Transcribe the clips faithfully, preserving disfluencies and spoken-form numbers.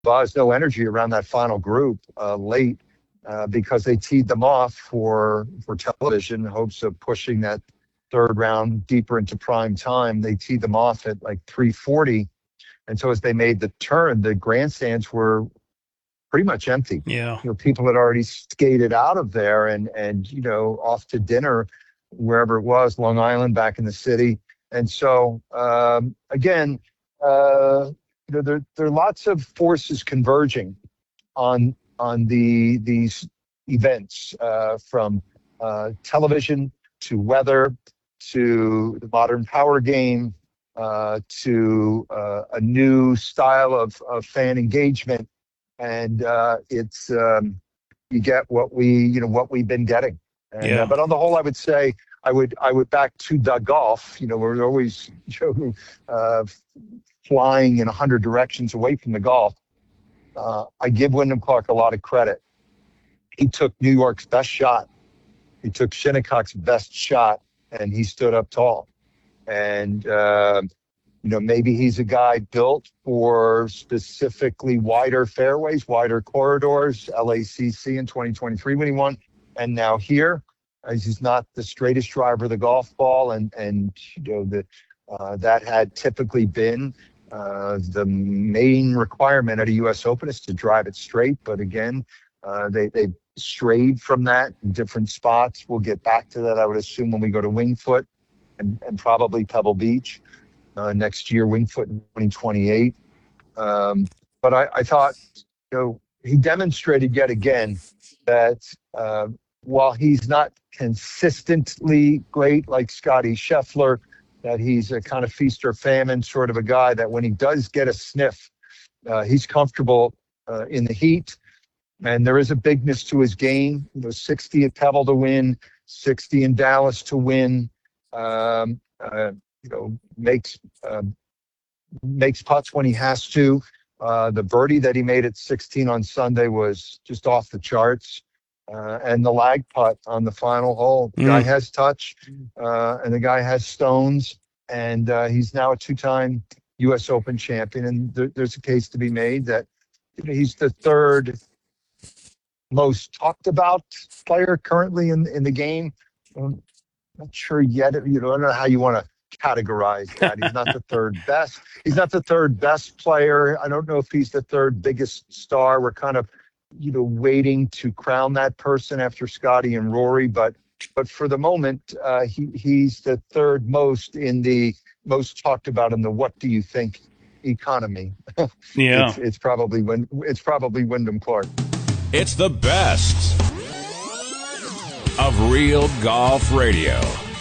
buzz, no energy around that final group uh, late uh, because they teed them off for for television in hopes of pushing that third round deeper into prime time. They teed them off at like three forty. And so as they made the turn, the grandstands were pretty much empty. Yeah. You know, people had already skated out of there and, and, you know, off to dinner, wherever it was, Long Island, back in the city. And so, um, again, uh, you know, there, there are lots of forces converging on, on the, these events, uh, from uh, television to weather, to the modern power game, uh, to uh, a new style of, of fan engagement. And uh, it's, um, you get what we, you know, what we've been getting. And, yeah. uh, but on the whole, I would say I would, I would back to the golf. You know, we're always you know, uh, flying in a hundred directions away from the golf. Uh, I give Wyndham Clark a lot of credit. He took New York's best shot. He took Shinnecock's best shot, and he stood up tall. And, uh, you know, maybe he's a guy built for specifically wider fairways, wider corridors, L A C C in twenty twenty-three when he won. And now here, as he's not the straightest driver of the golf ball. And, and you know, the, uh, that had typically been uh, the main requirement at a U S Open is to drive it straight. But again, uh, they, they strayed from that in different spots. We'll get back to that, I would assume, when we go to Winged Foot and, and probably Pebble Beach uh, next year, Winged Foot in twenty twenty-eight. Um, but I, I thought, you know, he demonstrated yet again that uh, while he's not consistently great like Scottie Scheffler, that he's a kind of feast or famine sort of a guy, that when he does get a sniff, uh, he's comfortable uh, in the heat. And there is a bigness to his game. You know, sixty at Pebble to win, sixty in Dallas to win. Um, uh, you know, makes uh, makes putts when he has to. Uh, the birdie that he made at sixteen on Sunday was just off the charts. Uh, and the lag putt on the final hole. The mm. guy has touch, uh, and the guy has stones, and uh, he's now a two-time U S Open champion. And th- there's a case to be made that you know, he's the third most talked about player currently in in the game. I'm not sure yet. You know, I don't know how you want to categorize that. He's not the third best. He's not the third best player. I don't know if he's the third biggest star. We're kind of, you know, waiting to crown that person after Scottie and Rory, but but for the moment, uh, he he's the third most in the most talked about in the what do you think economy. Yeah, it's, it's probably when it's probably Wyndham Clark. It's the best of Real Golf Radio.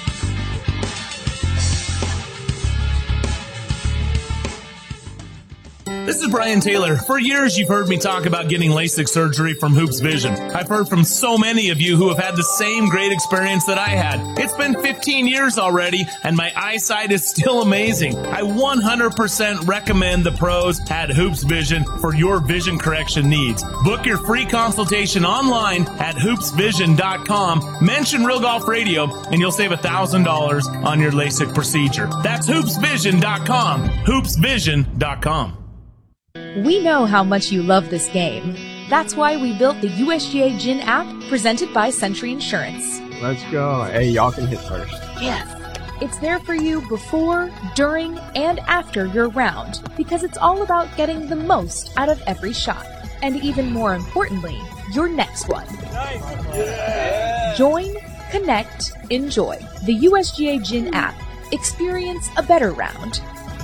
This is Brian Taylor. For years, you've heard me talk about getting LASIK surgery from Hoops Vision. I've heard from so many of you who have had the same great experience that I had. It's been fifteen years already, and my eyesight is still amazing. I one hundred percent recommend the pros at Hoops Vision for your vision correction needs. Book your free consultation online at hoops vision dot com. Mention Real Golf Radio, and you'll save one thousand dollars on your LASIK procedure. That's hoops vision dot com. hoops vision dot com. We know how much you love this game. That's why we built the U S G A Gin app presented by Century Insurance. Let's go. Hey, y'all can hit first. Yes. It's there for you before, during, and after your round because it's all about getting the most out of every shot. And even more importantly, your next one. Nice. Yeah. Join, connect, enjoy. The U S G A Gin app. Experience a better round.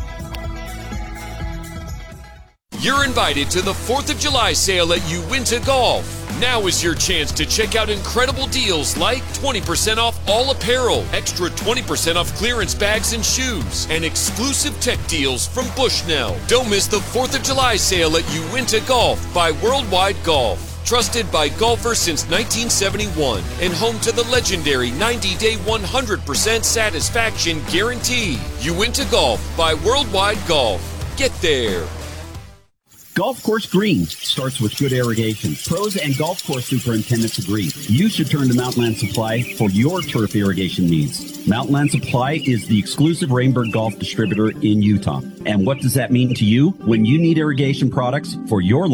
You're invited to the fourth of July sale at Uinta Golf. Now is your chance to check out incredible deals like twenty percent off all apparel, extra twenty percent off clearance bags and shoes, and exclusive tech deals from Bushnell. Don't miss the fourth of July sale at Uinta Golf by Worldwide Golf. Trusted by golfers since nineteen seventy-one and home to the legendary ninety-day one hundred percent satisfaction guarantee. Uinta Golf by Worldwide Golf. Get there. Golf course green starts with good irrigation. Pros and golf course superintendents agree. You should turn to Mountainland Supply for your turf irrigation needs. Mountainland Supply is the exclusive Rainbird Golf distributor in Utah. And what does that mean to you? When you need irrigation products for your